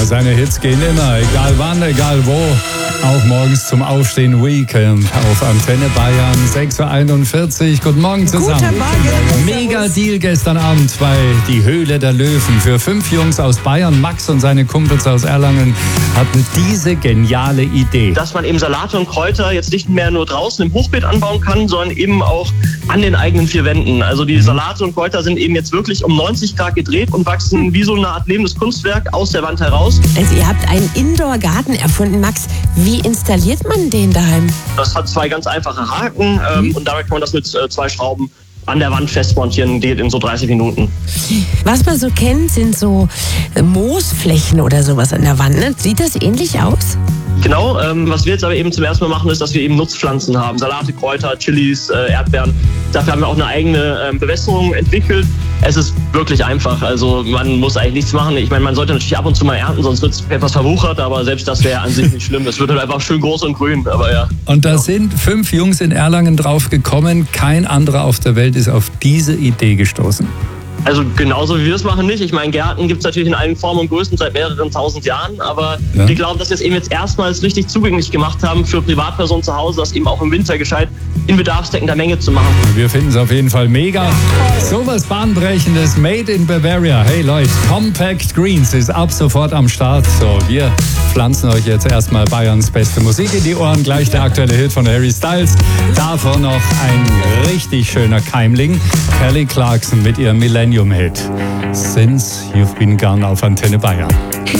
seine Hits gehen immer, egal wann, egal wo. Auch morgens zum Aufstehen Weekend auf Antenne Bayern 6.41 Uhr. Guten Morgen zusammen. Guten Morgen. Mega Deal gestern Abend bei Die Höhle der Löwen. Für 5 Jungs aus Bayern, Max und seine Kumpels aus Erlangen, hatten diese geniale Idee. Dass man eben Salate und Kräuter jetzt nicht mehr nur draußen im Hochbeet anbauen kann, sondern eben auch an den eigenen 4 Wänden. Also die Salate und Kräuter sind eben jetzt wirklich um 90 Grad gedreht und wachsen wie so eine Art lebendes Kunstwerk aus der Wand heraus. Also ihr habt einen Indoor-Garten erfunden, Max. Wie installiert man den daheim? Das hat 2 ganz einfache Haken und dabei kann man das mit 2 Schrauben an der Wand festmontieren, geht in so 30 Minuten. Was man so kennt, sind so Moosflächen oder sowas an der Wand. Ne? Sieht das ähnlich aus? Genau, was wir jetzt aber eben zum ersten Mal machen, ist, dass wir eben Nutzpflanzen haben. Salate, Kräuter, Chilis, Erdbeeren. Dafür haben wir auch eine eigene Bewässerung entwickelt. Es ist wirklich einfach, also man muss eigentlich nichts machen. Ich meine, man sollte natürlich ab und zu mal ernten, sonst wird es etwas verwuchert, aber selbst das wäre an sich nicht schlimm. Es wird halt einfach schön groß und grün, aber ja. Und da sind 5 Jungs in Erlangen drauf gekommen. Kein anderer auf der Welt ist auf diese Idee gestoßen. Also genauso wie wir es machen nicht. Ich meine, Gärten gibt es natürlich in allen Formen und Größen seit mehreren 1000 Jahren, aber wir glauben, dass wir es eben jetzt erstmals richtig zugänglich gemacht haben für Privatpersonen zu Hause, das eben auch im Winter gescheit in bedarfsdeckender Menge zu machen. Wir finden es auf jeden Fall mega. Sowas Bahnbrechendes, made in Bavaria. Hey Leute, Compact Greens ist ab sofort am Start. So, wir pflanzen euch jetzt erstmal Bayerns beste Musik in die Ohren. Gleich der aktuelle Hit von Harry Styles. Davon noch ein richtig schöner Keimling. Kelly Clarkson mit ihrem Millennium-Hit. Since You've Been Gone auf Antenne Bayern.